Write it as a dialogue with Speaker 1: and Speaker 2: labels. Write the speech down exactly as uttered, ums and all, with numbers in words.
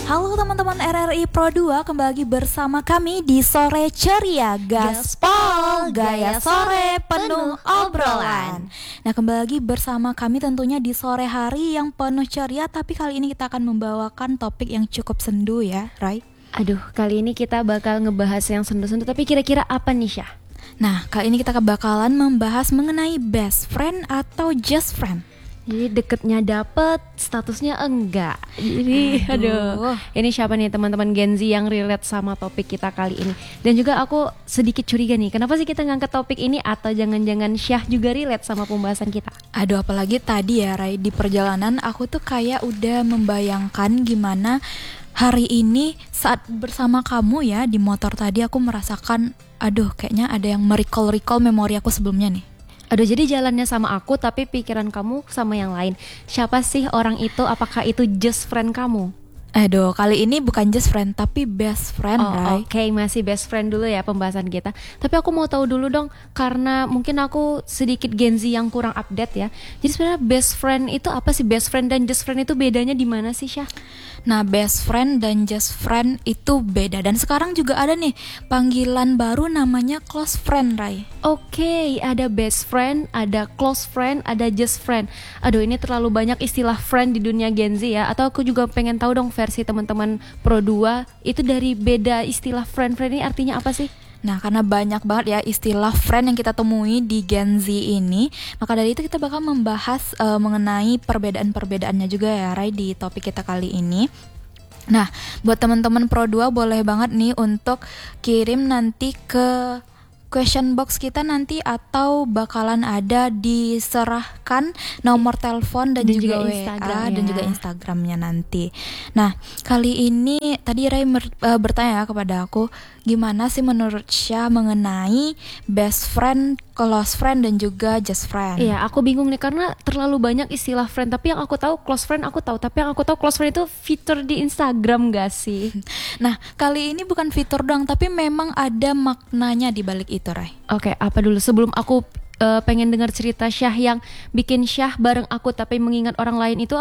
Speaker 1: Halo teman-teman R R I Pro dua, kembali lagi bersama kami di Sore Ceria Gaspol, gaya sore penuh obrolan. Nah, kembali lagi bersama kami tentunya di sore hari yang penuh ceria, tapi kali ini kita akan membawakan topik yang cukup sendu ya, Rai.
Speaker 2: Aduh, kali ini kita bakal ngebahas yang sendu-sendu, tapi kira-kira apa nih, Syah?
Speaker 1: Nah, kali ini kita bakalan membahas mengenai best friend atau just friend.
Speaker 2: Jadi deketnya dapet, statusnya enggak. Jadi aduh, aduh. Ini siapa nih teman-teman Gen Z yang relate sama topik kita kali ini. Dan juga aku sedikit curiga nih, kenapa sih kita ngangkat topik ini? Atau jangan-jangan Syah juga relate sama pembahasan kita?
Speaker 1: Aduh, apalagi tadi ya Rai, di perjalanan aku tuh kayak udah membayangkan gimana hari ini saat bersama kamu ya di motor tadi, aku merasakan aduh kayaknya ada yang merecall-recall memori aku sebelumnya nih.
Speaker 2: Aduh, jadi jalannya sama aku tapi pikiran kamu sama yang lain. Siapa sih orang itu? Apakah itu just friend kamu?
Speaker 1: Aduh, kali ini bukan just friend tapi best friend,
Speaker 2: oh,
Speaker 1: Rai.
Speaker 2: Oke, okay. Masih best friend dulu ya pembahasan kita. Tapi aku mau tahu dulu dong, karena mungkin aku sedikit Gen Z yang kurang update ya. Jadi sebenarnya best friend itu apa sih? Best friend dan just friend itu bedanya di mana sih, Syah?
Speaker 1: Nah, best friend dan just friend itu beda. Dan sekarang juga ada nih panggilan baru namanya close friend, Rai.
Speaker 2: Oke, okay, ada best friend, ada close friend, ada just friend. Aduh, ini terlalu banyak istilah friend di dunia Gen Z ya. Atau aku juga pengen tahu dong versi teman-teman Pro dua itu dari beda istilah friend-friend ini artinya apa sih?
Speaker 1: Nah, karena banyak banget ya istilah friend yang kita temui di Gen Z ini, maka dari itu kita bakal membahas uh, mengenai perbedaan-perbedaannya juga ya, Rai, di topik kita kali ini. Nah, buat teman-teman Pro dua boleh banget nih untuk kirim nanti ke question box kita nanti, atau bakalan ada diserahkan nomor telepon dan, dan juga, juga Instagram ya. Dan juga Instagramnya nanti. Nah, kali ini tadi Ray mer- uh, bertanya kepada aku, gimana sih menurut Syah mengenai best friend, close friend dan juga just friend?
Speaker 2: Iya, aku bingung nih karena terlalu banyak istilah friend. Tapi yang aku tahu close friend aku tahu, tapi yang aku tahu close friend itu fitur di Instagram gak sih?
Speaker 1: Nah, kali ini bukan fitur doang, tapi memang ada maknanya di balik itu, Ray.
Speaker 2: Oke, apa dulu sebelum aku uh, pengen dengar cerita Syah yang bikin Syah bareng aku tapi mengingat orang lain itu.